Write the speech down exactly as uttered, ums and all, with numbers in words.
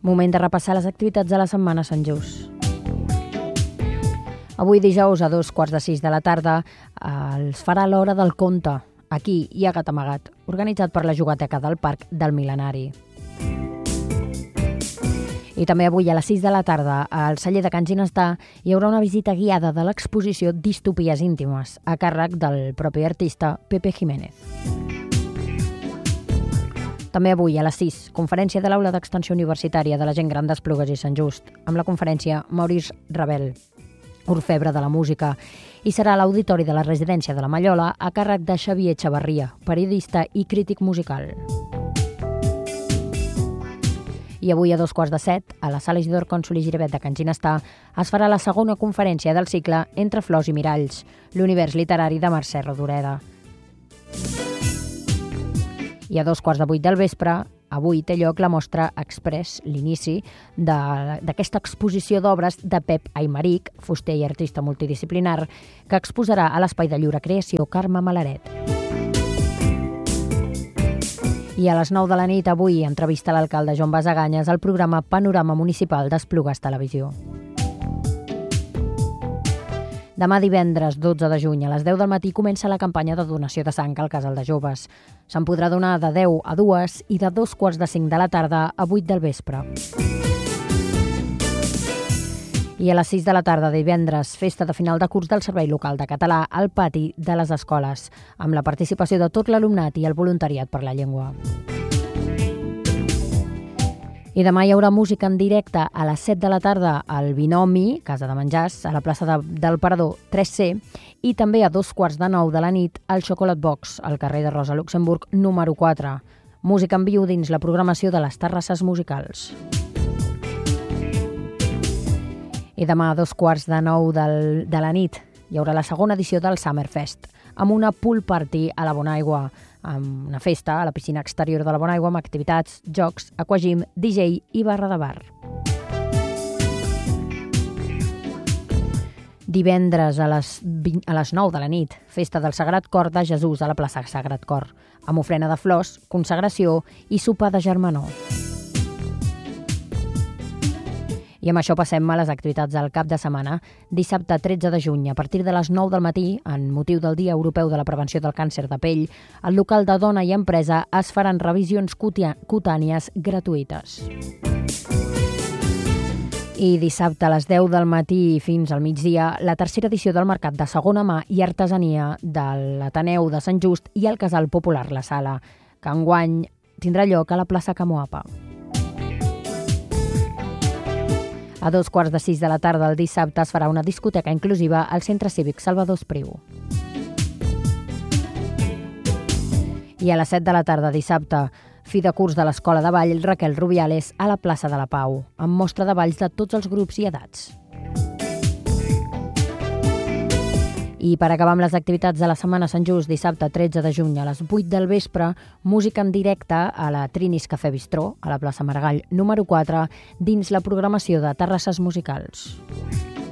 Moment de repassar les activitats de la setmana a Sant Just. Avui dijous a dos quarts de sis de la tarda els farà l'Hora del Conte, aquí i a Gat Amagat, organitzat per la Jugateca del Parc del Mil·lenari. I també avui a les sis de la tarda al celler de Can Ginestà hi haurà una visita guiada de l'exposició Distopies íntimes, a càrrec del propi artista Pepe Jiménez. També avui a les sis, conferència de l'Aula d'Extensió Universitària de la Gent Gran d'Esplugues i Sant Just, amb la conferència Maurice Ravel, orfebre de la música, i serà a l'Auditori de la Residència de la Mallola a càrrec de Xavier Xavarria, periodista i crític musical. I avui a dos quarts de set, a la Sala Isidor Cònsul i Giribet de Can Ginestà, es farà la segona conferència del cicle Entre flors i miralls, l'univers literari de Mercè Rodoreda. I a dos quarts de vuit del vespre, avui té lloc la mostra Express, l'inici d'aquesta exposició d'obres de Pep Aymeric, fuster i artista multidisciplinar, que exposarà a l'Espai de Lliure Creació Carme Malaret. I a les nou de la nit avui entrevista l'alcalde Joan Basaganyes al programa Panorama Municipal d'Esplugues Televisió. Demà divendres dotze de juny a les deu del matí comença la campanya de donació de sang al Casal de Joves. Se'n podrà donar de deu a dues i de dos quarts de cinc de la tarda a vuit del vespre. I a les sis de la tarda divendres, festa de final de curs del Servei Local de Català al pati de les escoles, amb la participació de tot l'alumnat i el voluntariat per la llengua. I demà hi haurà música en directe a les set de la tarda al Binomi, Casa de Menjars, a la plaça de, del Parador tres C, i també a dos quarts de nou de la nit al Chocolate Box, al carrer de Rosa Luxemburg número quatre. Música en viu dins la programació de les terrasses musicals. I demà a dos quarts de nou del, de la nit hi haurà la segona edició del Summerfest, amb una pool party a la Bonaigua, amb una festa a la piscina exterior de la Bonaigua amb activitats, jocs, aquagym, D J i barra de bar. Divendres a les, vint, a les nou de la nit, festa del Sagrat Cor de Jesús a la plaça Sagrat Cor, amb ofrena de flors, consagració i sopar de germanor. I amb això passem a les activitats del cap de setmana. Dissabte tretze de juny, a partir de les nou del matí, en motiu del Dia Europeu de la Prevenció del Càncer de Pell, al local de Dona i Empresa es faran revisions cutànies gratuïtes. I dissabte a les deu del matí fins al migdia, la tercera edició del Mercat de Segona Mà i Artesania de l'Ateneu de Sant Just i el Casal Popular La Sala, que enguany tindrà lloc a la plaça Camoapa. A dos quarts de sis de la tarda del dissabte es farà una discoteca inclusiva al Centre Cívic Salvador Espriu. I a les set de la tarda dissabte, fi de curs de l'Escola de Ball Raquel Rubiales a la plaça de la Pau, amb mostra de balls de tots els grups i edats. I per acabar amb les activitats de la setmana a Sant Just, dissabte tretze de juny a les vuit del vespre, música en directe a la Trinis Cafè Bistró, a la plaça Maragall número quatre, dins la programació de terrasses musicals.